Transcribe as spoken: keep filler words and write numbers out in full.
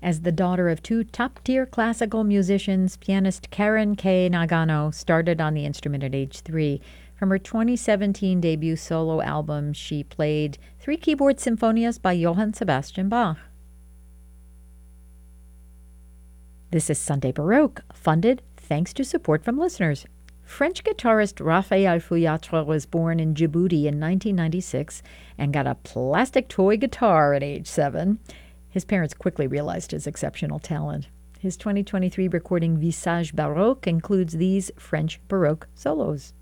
As the daughter of two top-tier classical musicians, pianist Karen Kay Nagano started on the instrument at age three. From her twenty seventeen debut solo album, she played three keyboard symphonias by Johann Sebastian Bach. This is Sunday Baroque, funded thanks to support from listeners. French guitarist Raphael Fouillatre was born in Djibouti in nineteen ninety-six and got a plastic toy guitar at age seven. His parents quickly realized his exceptional talent. His twenty twenty-three recording Visage Baroque includes these French Baroque solos.